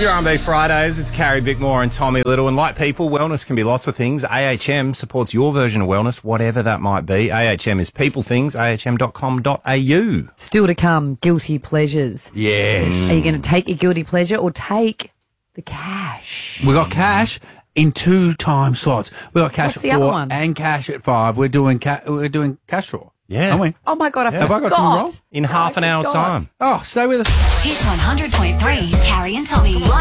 Your R&B Fridays, it's Carrie Bickmore and Tommy Little. And like people, wellness can be lots of things. AHM supports your version of wellness, whatever that might be. AHM is people things, ahm.com.au. Still to come, guilty pleasures. Yes. Are you going to take your guilty pleasure or take the cash? We got cash in 2 time slots. We got cash What's the at other 4 one? and cash at 5. We're doing cash draw. Yeah. Aren't we? Oh, my God, Have I got something wrong? In half an hour's time. Oh, stay with us. Hit 100.3's Carrie and Tommy.